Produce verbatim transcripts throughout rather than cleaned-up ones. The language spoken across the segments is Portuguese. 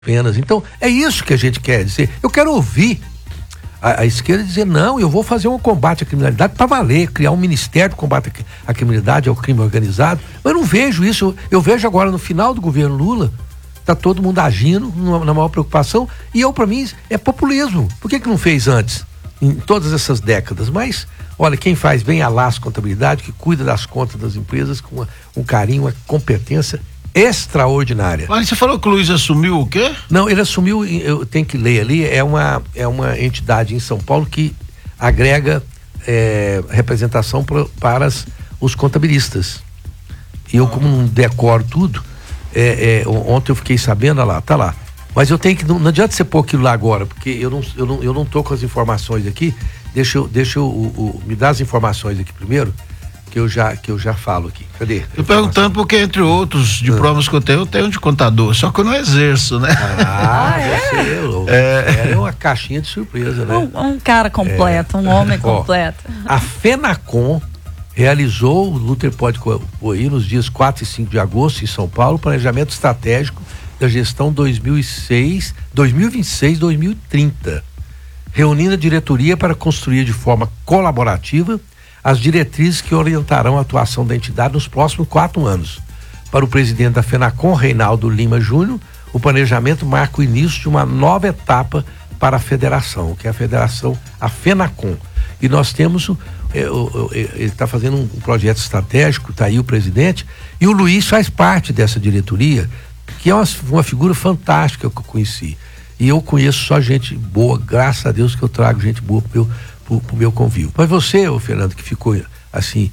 Apenas. Então, é isso que a gente quer dizer. Eu quero ouvir a, a esquerda dizer, não, eu vou fazer um combate à criminalidade para valer, criar um ministério de combate à criminalidade, ao crime organizado. Mas eu não vejo isso. Eu, eu vejo agora no final do governo Lula, tá todo mundo agindo numa, na maior preocupação, e eu, para mim, é populismo. Por que que não fez antes? Em todas essas décadas? Mas, olha, quem faz bem a Laço Contabilidade, que cuida das contas das empresas com uma, um carinho, uma competência extraordinária. Mas você falou que o Luiz assumiu o quê? Não, ele assumiu, eu tenho que ler ali, é uma, é uma entidade em São Paulo que agrega é, representação pro, para as, os contabilistas. E eu, como não decoro tudo, é, é, ontem eu fiquei sabendo, olha lá, tá lá. Mas eu tenho que, não, não adianta você pôr aquilo lá agora, porque eu não, eu não, eu não tô com as informações aqui. Deixa eu, deixa eu, o, o, me dar as informações aqui primeiro, que eu já, que eu já falo aqui. Cadê? Eu perguntando porque, entre outros diplomas que eu tenho, eu tenho de contador, só que eu não exerço, né? Ah, é? Você, é. é uma caixinha de surpresa, né? Um, um cara completo, é. um homem completo. Ó, a FENACON realizou, o Luther pode correr, nos dias quatro e cinco de agosto, em São Paulo, planejamento estratégico da gestão dois mil e seis, dois mil e vinte e seis, dois mil e trinta, reunindo a diretoria para construir de forma colaborativa as diretrizes que orientarão a atuação da entidade nos próximos quatro anos. Para o presidente da FENACON, Reinaldo Lima Júnior, o planejamento marca o início de uma nova etapa para a federação, que é a federação, a FENACON. E nós temos, é, ele está fazendo um projeto estratégico, está aí o presidente, e o Luiz faz parte dessa diretoria, que é uma, uma figura fantástica que eu conheci. E eu conheço só gente boa, graças a Deus que eu trago gente boa para o meu, pro meu convívio. Mas você, ô Fernando, que ficou assim,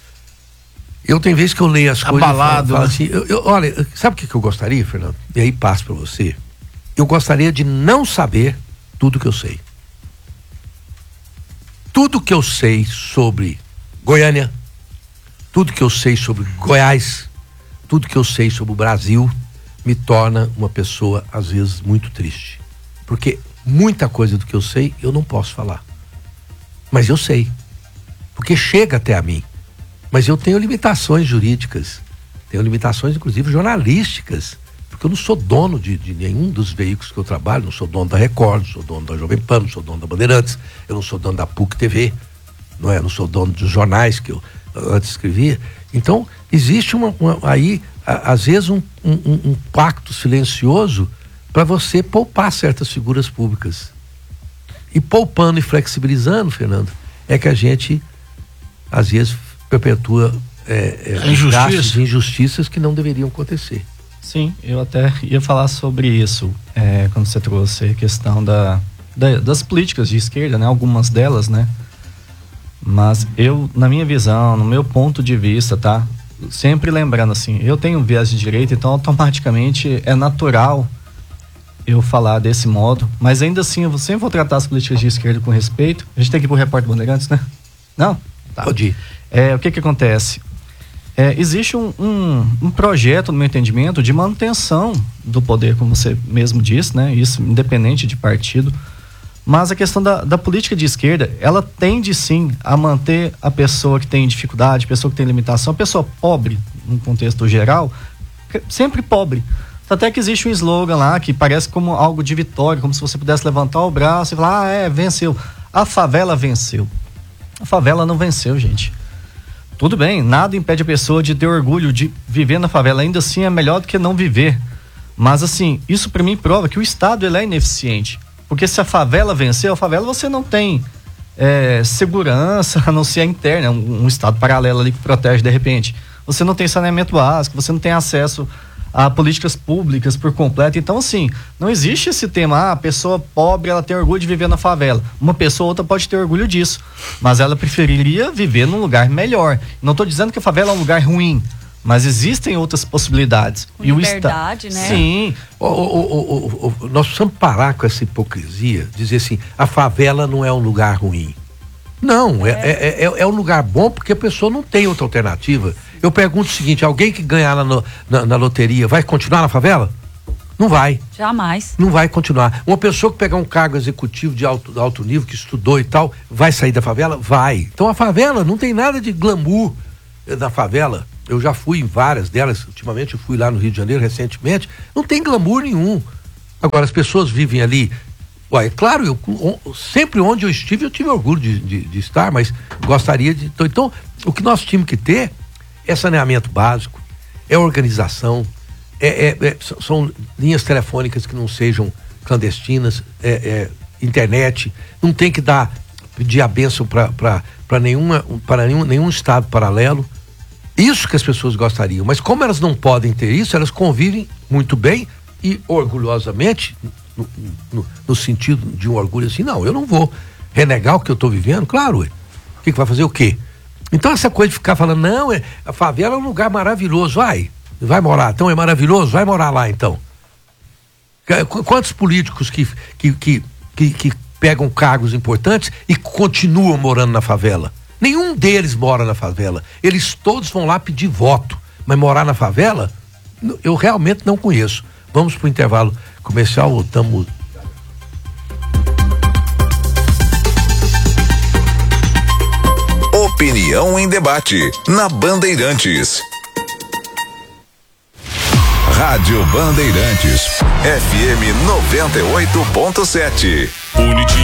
eu tenho vezes que eu leio as coisas abalado, e falo, falo né? assim, eu, eu, olha, sabe o que, que eu gostaria, Fernando? E aí passo para você. Eu gostaria de não saber tudo que eu sei. Tudo que eu sei sobre Goiânia, tudo que eu sei sobre Goiás, tudo que eu sei sobre o Brasil, me torna uma pessoa, às vezes, muito triste. Porque muita coisa do que eu sei, eu não posso falar. Mas eu sei. Porque chega até a mim. Mas eu tenho limitações jurídicas. Tenho limitações, inclusive, jornalísticas. Porque eu não sou dono de, de nenhum dos veículos que eu trabalho. Não sou dono da Record, não sou dono da Jovem Pan, não sou dono da Bandeirantes. Eu não sou dono da P U C T V. Não é? Eu não sou dono dos jornais que eu antes escrevia. Então, existe uma, uma aí... às vezes um, um, um pacto silencioso para você poupar certas figuras públicas. E poupando e flexibilizando, Fernando, é que a gente às vezes perpetua é, é, injustiça. e injustiças que não deveriam acontecer. Sim, eu até ia falar sobre isso é, quando você trouxe a questão da, da, das políticas de esquerda, né? Algumas delas, né? Mas eu, na minha visão, no meu ponto de vista, tá? Sempre lembrando assim, eu tenho viés de direita, então automaticamente é natural eu falar desse modo, mas ainda assim eu sempre vou tratar as políticas de esquerda com respeito. A gente tem que ir pro Repórter Bandeirantes, né? Não? Tá. Pode ir. É, o que que acontece? É, existe um, um, um projeto, no meu entendimento, de manutenção do poder, como você mesmo disse, né? Isso independente de partido. Mas a questão da, da política de esquerda, ela tende sim a manter a pessoa que tem dificuldade, a pessoa que tem limitação, a pessoa pobre, no contexto geral, sempre pobre. Até que existe um slogan lá que parece como algo de vitória, como se você pudesse levantar o braço e falar, ah, é, venceu. A favela venceu. A favela não venceu, gente. Tudo bem, nada impede a pessoa de ter orgulho de viver na favela, ainda assim é melhor do que não viver. Mas assim, isso para mim prova que o Estado ele é ineficiente. Porque se a favela venceu, a favela você não tem é, segurança, a não ser a interna, um, um estado paralelo ali que protege de repente. Você não tem saneamento básico, você não tem acesso a políticas públicas por completo. Então, assim, não existe esse tema, ah, a pessoa pobre, ela tem orgulho de viver na favela. Uma pessoa ou outra pode ter orgulho disso, mas ela preferiria viver num lugar melhor. Não estou dizendo que a favela é um lugar ruim, mas existem outras possibilidades. Com e liberdade, o esta... né? Sim. O, o, o, o, o, nós precisamos parar com essa hipocrisia, dizer assim, a favela não é um lugar ruim. Não, é, é, é, é um lugar bom porque a pessoa não tem outra alternativa. Eu pergunto o seguinte, alguém que ganhar na, na, na loteria vai continuar na favela? Não vai. Jamais. Não vai continuar. Uma pessoa que pegar um cargo executivo de alto, alto nível, que estudou e tal, vai sair da favela? Vai. Então a favela não tem nada de glamour da favela. Eu já fui em várias delas, ultimamente eu fui lá no Rio de Janeiro recentemente, não tem glamour nenhum. Agora, as pessoas vivem ali. Ué, claro, eu, sempre onde eu estive, eu tive orgulho de, de, de estar, mas gostaria de. Então, então, o que nós tínhamos que ter é saneamento básico, é organização, é, é, é, são linhas telefônicas que não sejam clandestinas, é, é, internet, não tem que dar, pedir a bênção para nenhuma, para nenhum, nenhum estado paralelo. Isso que as pessoas gostariam, mas como elas não podem ter isso, elas convivem muito bem e orgulhosamente. No, no, no sentido de um orgulho assim, não, eu não vou renegar o que eu estou vivendo, claro, ué. O que, que vai fazer o quê? Então essa coisa de ficar falando, não, é, a favela é um lugar maravilhoso, vai, vai morar, então é maravilhoso, vai morar lá então. Quantos políticos que, que, que, que, que pegam cargos importantes e continuam morando na favela? Nenhum deles mora na favela, eles todos vão lá pedir voto, mas morar na favela, eu realmente não conheço. Vamos pro intervalo comercial, estamos. Opinião em debate na Bandeirantes. Rádio Bandeirantes, F M noventa e oito ponto sete.